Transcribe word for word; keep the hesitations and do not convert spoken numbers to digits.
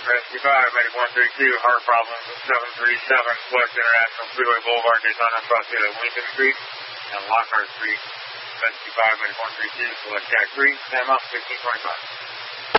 Rescue five, medic one three two, heart problems at seven three seven West International Freeway Boulevard, Daytona, across the Lincoln Street and Lockhart Street. Rescue five, medic one three two, select Jack three, stand up, fifteen twenty-five.